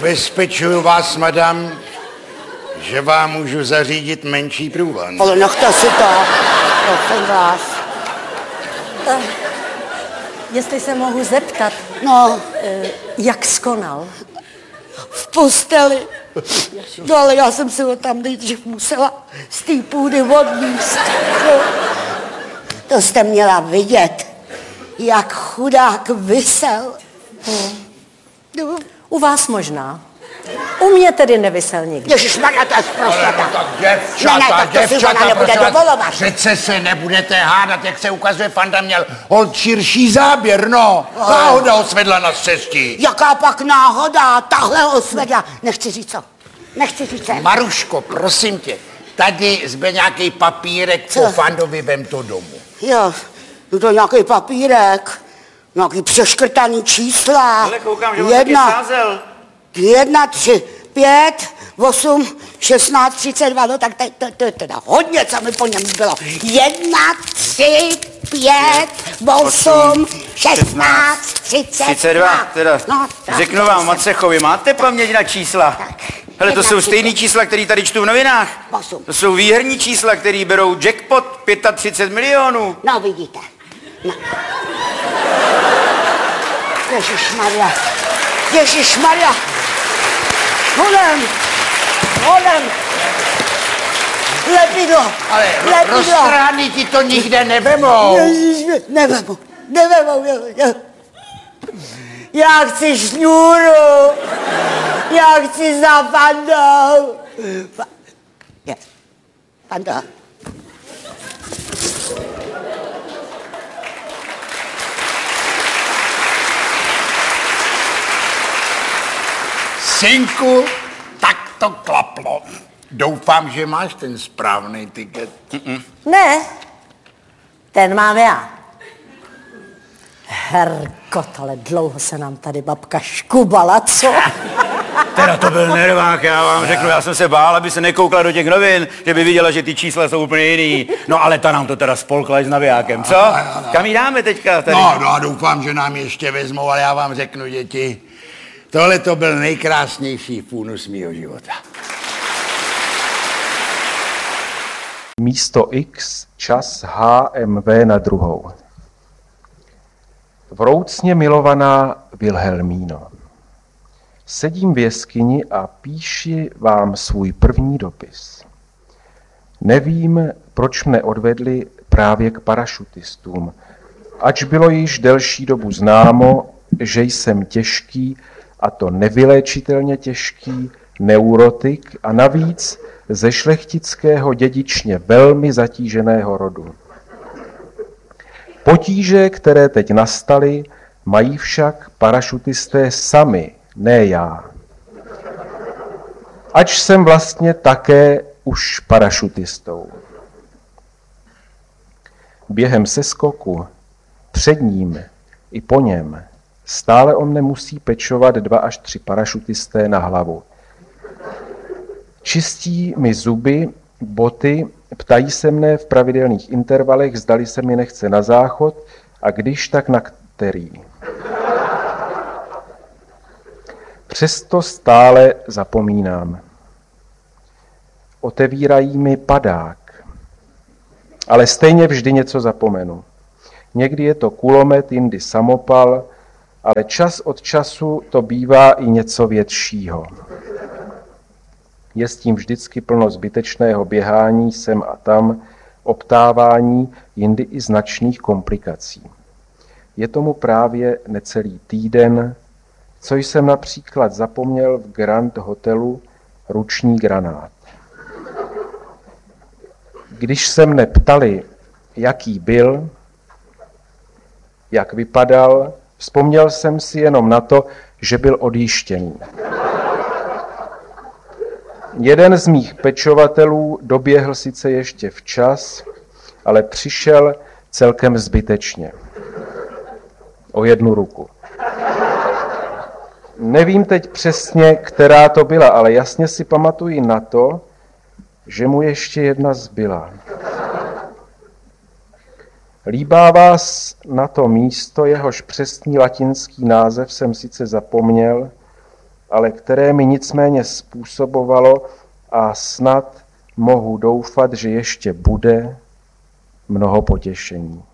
Ubezpečuju vás, madam, že vám můžu zařídit menší průvan. Ale nechte si to, prosím vás. Jestli se mohu zeptat, No, jak skonal? v posteli. No ale já jsem si ho tam nejdřív musela z té půdy odníst. No. To jste měla vidět, jak chudák visel. No. U vás možná. U mě tedy nevysel nikdy. Ježišmarja, to je zprostata. Tak to si ona nebude dovolovat. Přece se nebudete hádat, jak se ukazuje, Fanda měl holt širší záběr, no. Náhoda ho svedla na cestí. Jaká pak náhoda, tahle ho svedla. Nechci říct co. Maruško, prosím tě, tady zbyl nějaký papírek, co Fandovi vem to domů. Jo, no to nějaký papírek, nějaký přeškrtaný čísla. Ale koukám, že on taky sázel. 1, 3, 5, 8, 16, 32, no tak to je teda hodně, co mi po něm bylo. 1, 3, 5, 8, 16, 32. Teda. No, tak, Řeknu vám, Macechovi, máte paměť na čísla? Hele, to jsou stejný čísla, které tady čtu v novinách. 8. To jsou výherní čísla, které berou jackpot 35 milionů. No, vidíte. No. Ježišmarja. Holem. Lepidlo. Ale roztrhány ti to nikde nevemou. Nevemou. Já chci šňůru. Já chci za Fandou. Fanda. Synku, tak to klaplo. Doufám, že máš ten správný tiket. Ne, ten mám já. Herkot, ale dlouho se nám tady babka škubala, co? Teda to byl nervák, já vám řeknu, já jsem se bál, aby se nekoukla do těch novin, že by viděla, že ty čísla jsou úplně jiný. No ale ta nám to teda spolkla s navijákem, co? Kam jí dáme teďka? Tady? No a doufám, že nám ještě vezmou, ale já vám řeknu, děti, tohle to byl nejkrásnější fůnus mýho života. Místo X čas HMV na druhou. Vroucně milovaná Vilhelmíno, sedím v jeskyni a píši vám svůj první dopis. Nevím, proč mne odvedli právě k parašutistům, ač bylo již delší dobu známo, že jsem těžký, a to nevyléčitelně těžký, neurotik a navíc ze šlechtického dědičně velmi zatíženého rodu. Potíže, které teď nastaly, mají však parašutisté sami, ne já. Ač jsem vlastně také už parašutistou. Během seskoku, před ním i po něm, stále o mne musí pečovat 2 až 3 parašutisté na hlavu. Čistí mi zuby, boty, ptají se mne v pravidelných intervalech, zdali se mi nechce na záchod a když tak na který. Přesto stále zapomínám. Otevírají mi padák, ale stejně vždy něco zapomenu. Někdy je to kulomet, jindy samopal, ale čas od času to bývá i něco většího. Je s tím vždycky plno zbytečného běhání sem a tam, obtávání, jindy i značných komplikací. Je tomu právě necelý týden, co jsem například zapomněl v Grand Hotelu ruční granát. Když se mne ptali, jaký byl, jak vypadal, vzpomněl jsem si jenom na to, že byl odjištěný. Jeden z mých pečovatelů doběhl sice ještě včas, ale přišel celkem zbytečně. O 1 ruku. Nevím teď přesně, která to byla, ale jasně si pamatuji na to, že mu ještě 1 zbyla. Líbá vás na to místo, jehož přesný latinský název jsem sice zapomněl, ale které mi nicméně způsobovalo a snad mohu doufat, že ještě bude mnoho potěšení.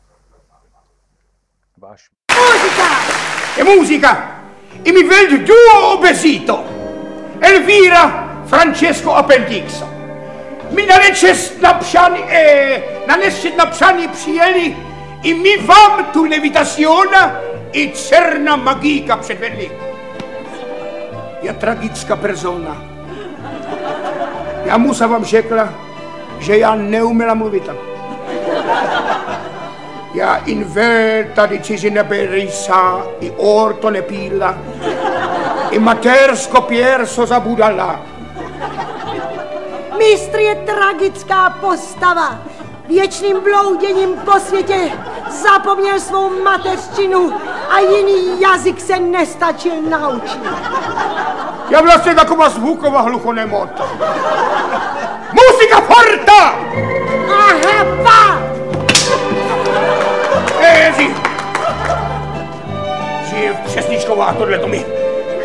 Váš... Musica! E mi vedo duo obesito! Elvira Francesco Appendixo. Mi na nečet napsaný přijeli i my vám tu levitazione i černá magíka předvedli. Je tragická persona. Já musím vám řekla, že já neuměla mluvit. Ja in välta di cizina berisa, i orto ne pilla, i matersko pierso zabudala. Mistr je tragická postava. Věčným blouděním po světě zapomněl svou mateřštinu a jiný jazyk se nestačil naučit. Já vlastně taková zvuková hluchonemota. Musika forta! Aha, je přesničková, tohle to mi.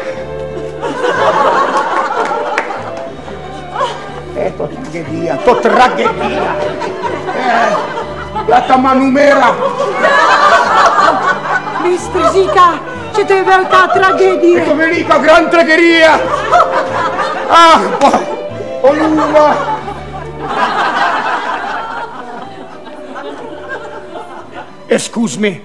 Je to tragedia. Já tam mám numera. Mistr říká, že to je velká tragédie. Je to veliká gran tragedia. Olúva. Excuse me.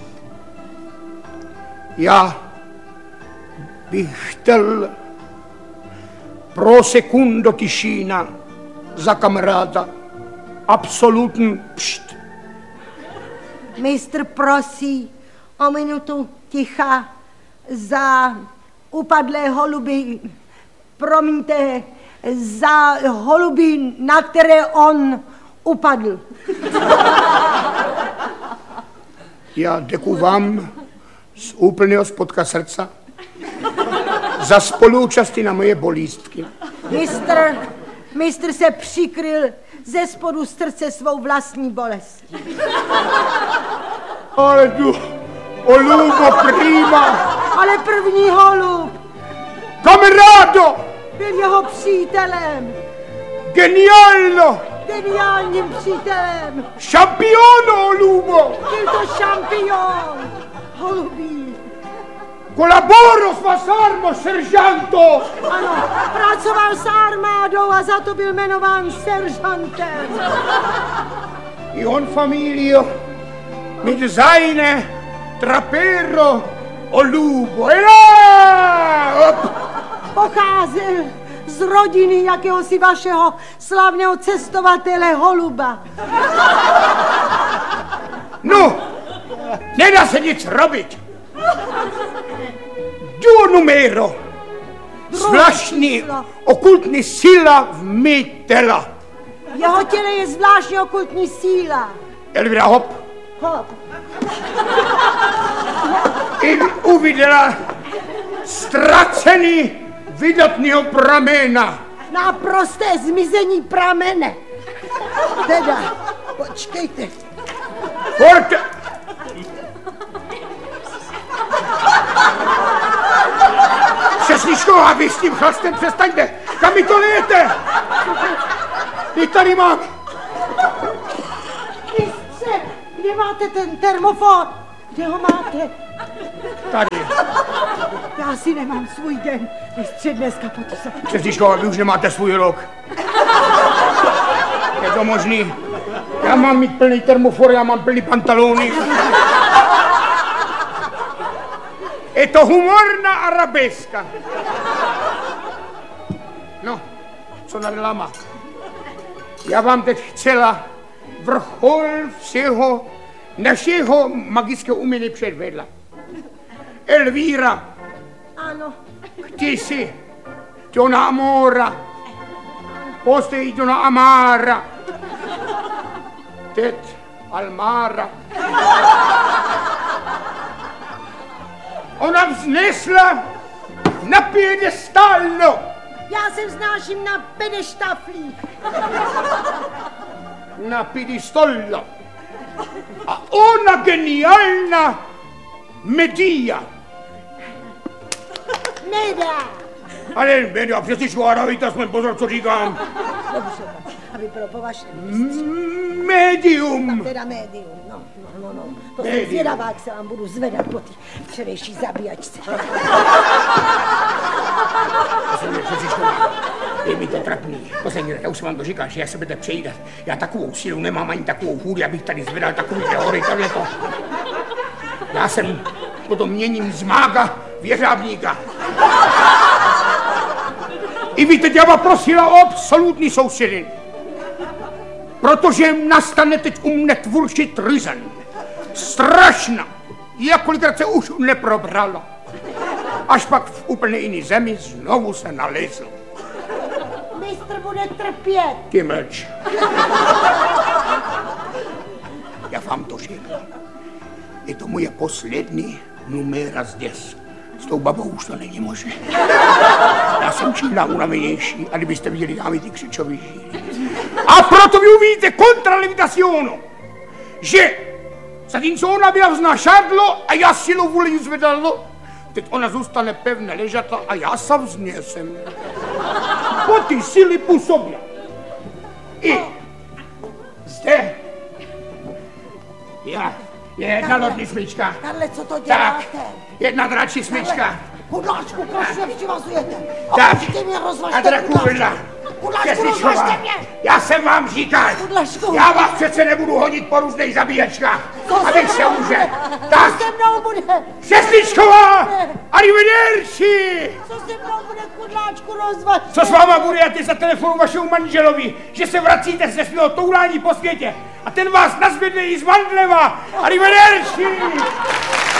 Já bych chtěl pro sekundo tišina za kamaráda. Absolutní pšt. Mistr prosí o minutu ticha za upadlé holuby. Promiňte, za holuby, na které on upadl. Já děkuji vám z úplného spodka srdca za spoluúčasti na moje bolístky. Mistr se přikryl ze spodu srdce svou vlastní bolestí. Ale tu, Olúvo prima. Ale první holub Kamarádo! byl jeho přítelem. Geniálním přítelem. Šampiono, Olúvo! Byl to šampion. Holubí. Colaboro s vás armo, seržanto! Ano, pracoval s armádou a za to byl jmenován seržantem. I on familio, mit seine trapero, Olúvo. Pocházel z rodiny jakéhosi vašeho slavného cestovatele Holuba. No, nedá se nic robiť. Duo numero. Zvláštní okultní síla v mý těla. V jeho těle je zvláštní okultní síla. Elvira, hop. Hop. I uviděla ztracený vydatného pramena. Naprosté zmizení pramene. Teda, počkejte. Forte. Přesničková, vy s tím chlastem přestaňte. Kam mi to lijete? Ty tady mám. Mistře, kde máte ten termofor? Kde ho máte? Tady. Já si nemám svůj den. Mistře, dneska potře. Přesničková, vy už nemáte svůj rok. Je to možný? Já mám mít plný termofor, já mám plný pantalóny. Je to humorná arabeska. No, co naděláma? Já vám teď chcela vrchol všeho našeho magického umění předvedla. Elvira. Ano. Ty jsi Dona Amora. Postej Dona Amara. Teď Almara. Ona vznesla na piedestálo. Já se vznáším na pedeštaflích. Na piedestálo. A ona geniálna Medea. Nedá. Ale média, přesličko, a dávejte aspoň pozor, co říkám. Dobře, aby bylo po vašem. Médium. Teda médium, no. To jsem zvědavá, jak se vám budu zvedat po té včerejší zabíjačce. Je mi to trapný. Poslední, já už jsem vám to říkal, že já se budete přejídat. Já takovou sílu nemám, ani takovou hůli, abych tady zvedal takový hory, tohleto. Já jsem potom měním z mága v jeřábníka. I vy teď já vás prosila o absolutní soustředění. Protože nastane teď u mne tvůrčí tryzen. Strašná. Jakolikrát se už neprobralo. Až pak v úplně jiný zemi znovu se nalezl. Mistr bude trpět. Ty mlč. Já vám to řeknu. Je to moje poslední numéra zděs. S tou babou už to není možné. Já jsem čím dál unavenější, a kdybyste viděli dámy ty křičový žíly. A proto vy uvidíte kontralevitacionu, že zatímco ona byla vznášadlo a já silou vůli ji zvedalo, teď ona zůstane pevně ležata a já se vznesem. Po ty síly působí. I zde je jedna lodní smyčka. Karle, co to děláte? Tak, jedna dračí smyčka. Kudláčku, proč nevzvazujete? Tak, Okamžitě mě a rozvažte, draku vedla. Kudláčku, rozvažte mě! Já jsem vám říkal, Kudlačku. já vás přece nebudu honit po různých zabíjačkách, Co abych se se mnou už... bude? Tak, Co se mnou bude? Sestřičková! Arrivederci! Co se mnou bude, Kudláčku, rozvažte? Co s váma bude, já ty za telefonu vašemu manželovi, že se vracíte ze svého toulání po světě a ten vás nazvedne i z Vandleva. Arrivederci!